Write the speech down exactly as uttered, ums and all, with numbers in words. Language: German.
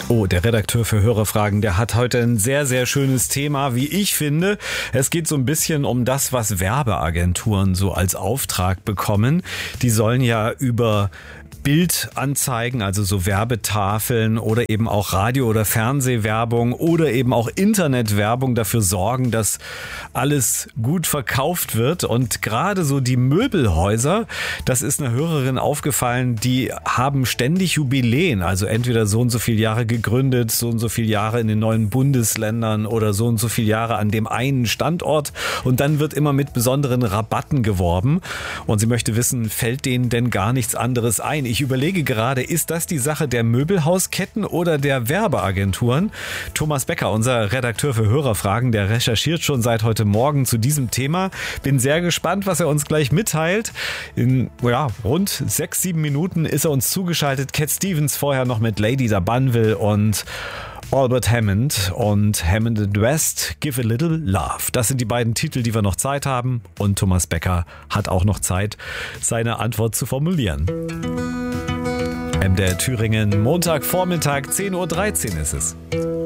Oh, der Redakteur für Hörerfragen, der hat heute ein sehr, sehr schönes Thema, wie ich finde. Es geht so ein bisschen um das, was Werbeagenturen so als Auftrag bekommen. Die sollen ja über Bildanzeigen, also so Werbetafeln oder eben auch Radio- oder Fernsehwerbung oder eben auch Internetwerbung dafür sorgen, dass alles gut verkauft wird. Und gerade so die Möbelhäuser, das ist einer Hörerin aufgefallen, die haben ständig Jubiläen, also entweder so und so viele Jahre gegründet, so und so viele Jahre in den neuen Bundesländern oder so und so viele Jahre an dem einen Standort, und dann wird immer mit besonderen Rabatten geworben und sie möchte wissen, fällt denen denn gar nichts anderes ein? Ich überlege gerade, ist das die Sache der Möbelhausketten oder der Werbeagenturen? Thomas Becker, unser Redakteur für Hörerfragen, der recherchiert schon seit heute Morgen zu diesem Thema. Bin sehr gespannt, was er uns gleich mitteilt. In ja, rund sechs, sieben Minuten ist er uns zugeschaltet. Cat Stevens vorher noch mit Lady da Banville und Albert Hammond und Hammond and West, Give a Little Love. Das sind die beiden Titel, die wir noch Zeit haben. Und Thomas Becker hat auch noch Zeit, seine Antwort zu formulieren. M D R Thüringen, Montagvormittag, zehn Uhr dreizehn ist es.